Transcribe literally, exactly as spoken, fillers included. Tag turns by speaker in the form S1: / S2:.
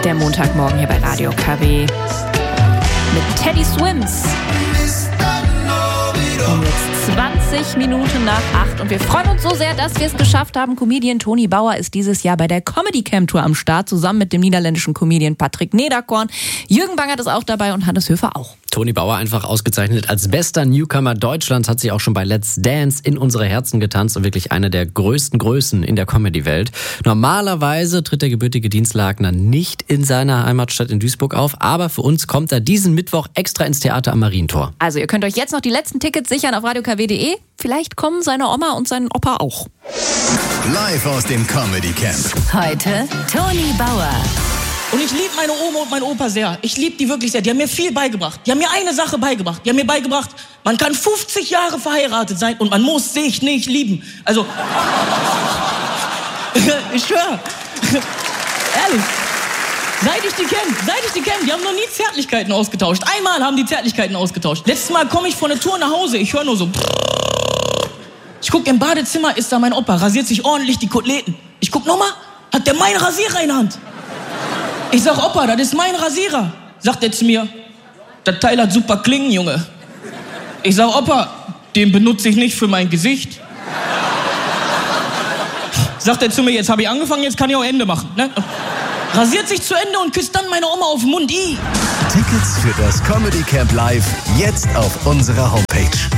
S1: Der Montagmorgen hier bei Radio K W mit Teddy Swims. Und jetzt zwanzig Minuten nach acht und wir freuen uns so sehr, dass wir es geschafft haben. Comedian Toni Bauer ist dieses Jahr bei der Comedy Camp Tour am Start, zusammen mit dem niederländischen Comedian Patrick Nederkorn. Jürgen Bangert ist auch dabei und Hannes Höfer auch.
S2: Toni Bauer einfach ausgezeichnet als bester Newcomer Deutschlands, hat sich auch schon bei Let's Dance in unsere Herzen getanzt und wirklich eine der größten Größen in der Comedy-Welt. Normalerweise tritt der gebürtige Dienstlakener nicht in seiner Heimatstadt in Duisburg auf, aber für uns kommt er diesen Mittwoch extra ins Theater am Marientor.
S1: Also ihr könnt euch jetzt noch die letzten Tickets sichern auf radio k w punkt d e. Vielleicht kommen seine Oma und sein Opa auch.
S3: Live aus dem Comedy Camp.
S4: Heute Toni Bauer.
S5: Und ich liebe meine Oma und meinen Opa sehr. Ich liebe die wirklich sehr. Die haben mir viel beigebracht. Die haben mir eine Sache beigebracht. Die haben mir beigebracht, man kann fünfzig Jahre verheiratet sein und man muss sich nicht lieben. Also, ich schwöre. Ehrlich. Seit ich die kenne, seit ich die kenne, die haben noch nie Zärtlichkeiten ausgetauscht. Einmal haben die Zärtlichkeiten ausgetauscht. Letztes Mal komme ich von der Tour nach Hause, ich höre nur so. Ich guck im Badezimmer, ist da mein Opa, rasiert sich ordentlich die Koteletten. Ich guck nochmal, hat der meinen Rasierer in der Hand. Ich sag, Opa, das ist mein Rasierer. Sagt er zu mir, das Teil hat super Klingen, Junge. Ich sag, Opa, den benutze ich nicht für mein Gesicht. Sagt er zu mir, jetzt habe ich angefangen, jetzt kann ich auch Ende machen. Ne? Rasiert sich zu Ende und küsst dann meine Oma auf den Mund. I.
S3: Tickets für das Comedy Camp Live jetzt auf unserer Homepage.